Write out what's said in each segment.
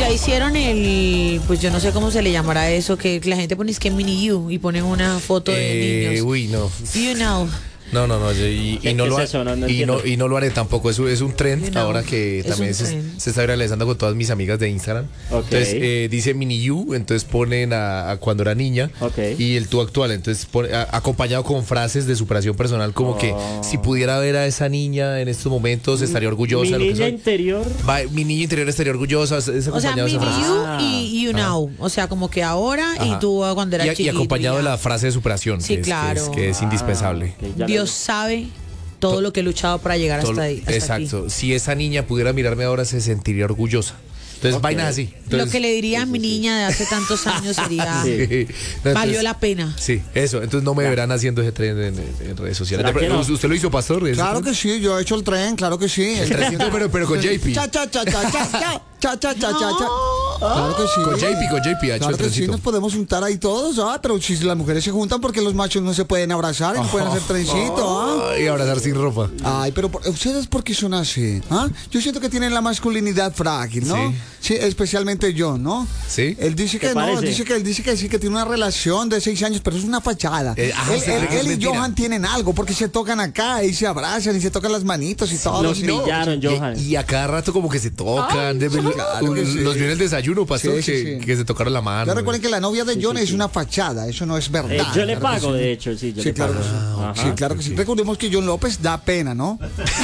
ya hicieron pues yo no sé cómo se le llamará eso, que la gente pone es que mini you y ponen una foto de niños. Uy, no. You know. No, y no lo y no lo haré tampoco. Es un trend ahora que también se está viralizando con todas mis amigas de Instagram. Okay. Entonces dice mini you, entonces ponen a cuando era niña, y el tú actual, entonces acompañado con frases de superación personal como que si pudiera ver a esa niña en estos momentos estaría orgullosa. Mi niña interior. Mi niña interior estaría orgullosa. O sea, mini you y you know. O sea, como que ahora y tú cuando eras chiquito. Y acompañado de la frase de superación. Sí, claro. Que es indispensable. Okay, Dios sabe todo lo que he luchado para llegar hasta ahí. Exacto. Aquí. Si esa niña pudiera mirarme ahora, se sentiría orgullosa. Entonces, vainas así. Entonces, lo que le diría a mi niña de hace tantos años sería valió la pena. Sí, eso. Entonces no me verán haciendo ese tren en redes sociales. No? ¿Usted lo hizo, Pastor? Claro que sí, yo he hecho el tren, claro que sí. El trencito, pero con JP. Cha. Claro que sí. Con JP ha hecho claro el trencito. Que sí, nos podemos juntar ahí todos, pero si las mujeres se juntan porque los machos no se pueden abrazar y no pueden hacer trencito, y abrazar sin ropa. Ay, pero ustedes ¿por qué son así? Yo siento que tienen la masculinidad frágil, ¿no? Sí, especialmente yo, ¿no? Sí. Él dice que no, él dice que sí, que tiene una relación de 6 años, pero es una fachada. Él y Johan tienen algo porque se tocan acá y se abrazan y se tocan las manitos y todo. Los pillaron, Johan. Y a cada rato como que se tocan. Los vio en el desayuno, Pastor, que se tocaron la mano. Ya recuerden que la novia de John es una fachada, eso no es verdad. Yo le pago, de hecho, sí, yo le pago. Sí, claro que sí. Recordemos que John López da pena, ¿no?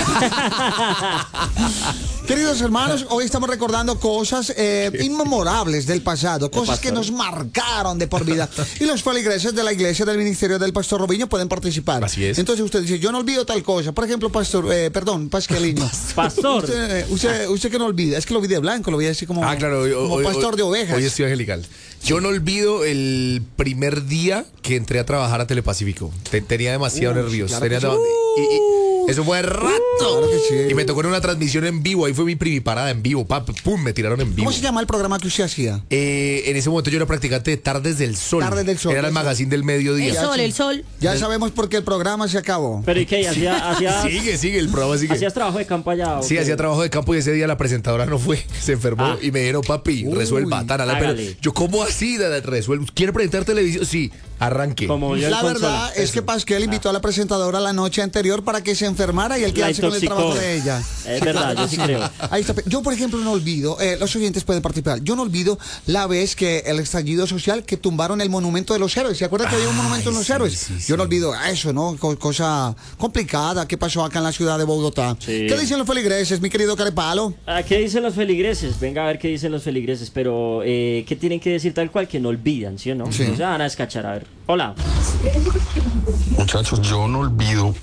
Queridos hermanos, hoy estamos recordando cosas inmemorables del pasado, cosas que nos marcaron de por vida. Y los feligreses de la iglesia del ministerio del Pastor Robinho pueden participar. Así es. Entonces usted dice, yo no olvido tal cosa. Por ejemplo, Pasquelino. Pastor. Usted que no olvida, es que lo vi de blanco, lo vi así como, claro, como pastor de ovejas. Hoy estoy angelical. Yo no olvido el primer día que entré a trabajar a Telepacífico. Tenía demasiado nervios. Claro eso fue rato. Claro que sí. Y me tocó en una transmisión en vivo. Ahí fue mi primiparada en vivo. Pum, me tiraron en vivo. ¿Cómo se llama el programa que usted hacía? En ese momento yo era practicante de Tardes del Sol. Tardes del Sol. Era el magazine del mediodía. El sol. Ya sabemos por qué el programa se acabó. Pero ¿y qué? Sigue, el programa sigue. ¿Hacías trabajo de campo allá? Sí, hacía trabajo de campo y ese día la presentadora no fue. Se enfermó y me dijeron, papi, resuelva. Pero yo, ¿cómo así? Resuelvo. ¿Quiere presentar televisión? Sí, arranque. La verdad es que Pasquel invitó a la presentadora la noche anterior para que se enfermara y él quedase con el trabajo de ella. Es verdad, yo sí creo. Ahí está. Yo, por ejemplo, no olvido, los oyentes pueden participar, yo no olvido la vez que el estallido social que tumbaron el monumento de los héroes. ¿Se acuerdan que había un monumento de los héroes? Sí. Yo no olvido eso, ¿no? Cosa complicada que pasó acá en la ciudad de Bogotá. Sí. ¿Qué dicen los feligreses, mi querido Carepalo? ¿Qué dicen los feligreses? Venga a ver qué dicen los feligreses, pero ¿qué tienen que decir tal cual? Que no olvidan, ¿sí o no? Sí. O sea, van a descachar, a ver. Hola. Muchachos, yo no olvido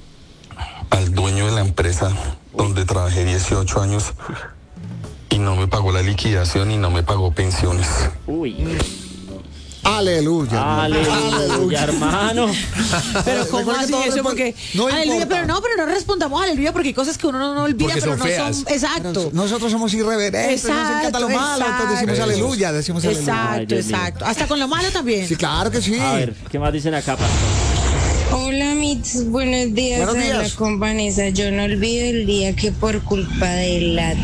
al dueño de la empresa donde trabajé 18 años y no me pagó la liquidación y no me pagó pensiones. Uy. Aleluya. Aleluya, hermano. Pero ¿cómo así eso? Porque no aleluya, pero no respondamos aleluya porque hay cosas que uno no olvida, porque pero son feas. Son exacto. Nosotros somos irreverentes, nos encanta lo malo, entonces decimos aleluya, Exacto. Hasta con lo malo también. Sí, claro que sí. A ver, ¿qué más dicen acá, Pastor? Hola, Mits, buenos días. Habla con Vanessa. Yo no olvido el día que por culpa de la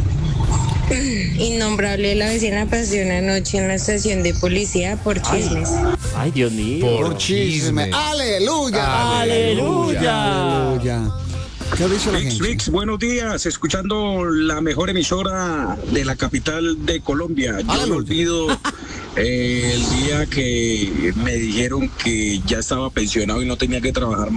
innombrable la vecina pasó una noche en la estación de policía por chismes. Ay, Dios mío. Por chisme. Aleluya. ¿Qué dice la gente? Mix, buenos días. Escuchando la mejor emisora de la capital de Colombia. Yo no olvido el día que me dijeron que ya estaba pensionado y no tenía que trabajar